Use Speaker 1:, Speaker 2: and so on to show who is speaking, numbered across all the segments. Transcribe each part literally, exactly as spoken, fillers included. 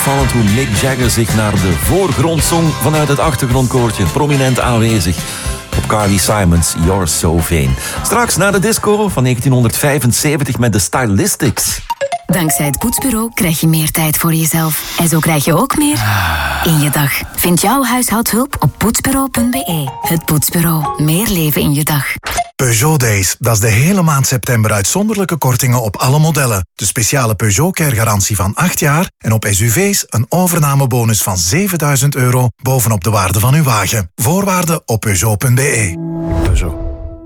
Speaker 1: opvallend hoe Mick Jagger zich naar de voorgrond zong vanuit het achtergrondkoortje, prominent aanwezig op Carly Simon's You're So Vain. Straks na de disco van negentienhonderdvijfenzeventig met de Stylistics.
Speaker 2: Dankzij het Poetsbureau krijg je meer tijd voor jezelf. En zo krijg je ook meer in je dag. Vind jouw huishoudhulp op poetsbureau punt be. Het Poetsbureau. Meer leven in je dag.
Speaker 3: Peugeot Days. Dat is de hele maand september uitzonderlijke kortingen op alle modellen. De speciale Peugeot Care garantie van acht jaar. En op S U V's een overnamebonus van zevenduizend euro bovenop de waarde van uw wagen. Voorwaarden op peugeot punt be.
Speaker 4: Peugeot.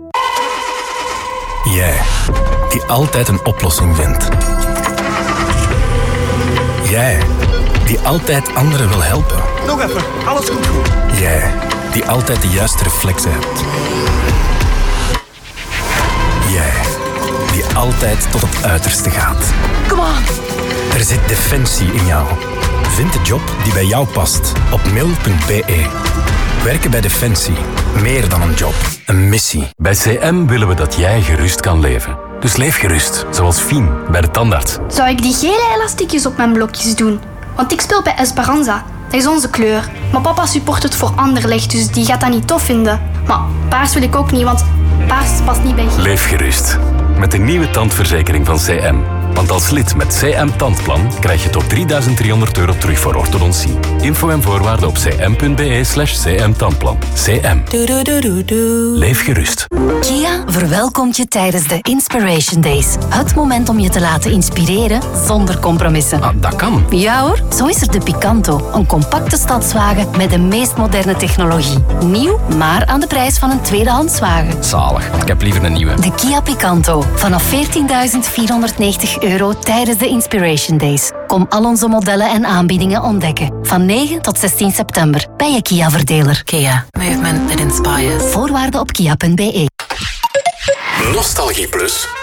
Speaker 4: Jij, die altijd een oplossing vindt. Jij, die altijd anderen wil helpen.
Speaker 5: Nog even, alles komt goed.
Speaker 4: Jij, die altijd de juiste reflexen hebt. Jij, die altijd tot het uiterste gaat.
Speaker 5: Come on!
Speaker 4: Er zit defensie in jou. Vind de job die bij jou past op mil punt be. Werken bij Defensie. Meer dan een job. Een missie.
Speaker 6: Bij C M willen we dat jij gerust kan leven. Dus leef gerust, zoals Fien bij de tandarts.
Speaker 7: Zou ik die gele elastiekjes op mijn blokjes doen? Want ik speel bij Esperanza. Dat is onze kleur. Maar papa support het voor Anderlecht, dus die gaat dat niet tof vinden. Maar paars wil ik ook niet, want paars past niet bij geel.
Speaker 6: Leef gerust. Met de nieuwe tandverzekering van C M. Want als lid met C M Tandplan krijg je tot drieduizend driehonderd euro terug voor orthodontie. Info en voorwaarden op cm punt be slash cmtandplan. C M. Leef gerust.
Speaker 2: Kia verwelkomt je tijdens de Inspiration Days. Het moment om je te laten inspireren zonder compromissen.
Speaker 4: Ah, dat kan.
Speaker 2: Ja hoor, zo is er de Picanto. Een compacte stadswagen met de meest moderne technologie. Nieuw, maar aan de prijs van een tweedehandswagen.
Speaker 4: Zalig. Ik heb liever een nieuwe.
Speaker 2: De Kia Picanto. Vanaf veertienduizend vierhonderdnegentig euro tijdens de Inspiration Days. Kom al onze modellen en aanbiedingen ontdekken. Van negen tot zestien september bij je Kia-verdeler.
Speaker 8: Kia. Movement that inspires.
Speaker 2: Voorwaarden op kia punt be.
Speaker 6: Nostalgie Plus